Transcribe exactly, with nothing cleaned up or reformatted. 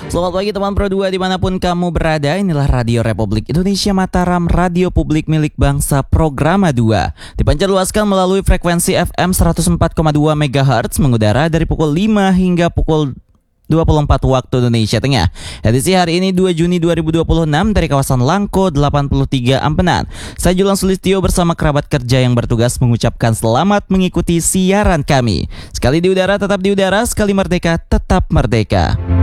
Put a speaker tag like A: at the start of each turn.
A: Selamat pagi teman Pro dua dimanapun kamu berada. Inilah Radio Republik Indonesia Mataram, radio publik milik bangsa Programa dua. Dipancarluaskan melalui frekuensi F M seratus empat koma dua megahertz, mengudara dari pukul lima hingga pukul dua puluh empat waktu Indonesia Tengah. Edisi hari ini dua Juni dua ribu dua puluh enam dari kawasan Langko delapan puluh tiga Ampenan. Saya Julan Sulistyo bersama kerabat kerja yang bertugas mengucapkan selamat mengikuti siaran kami. Sekali di udara tetap di udara, sekali merdeka tetap merdeka.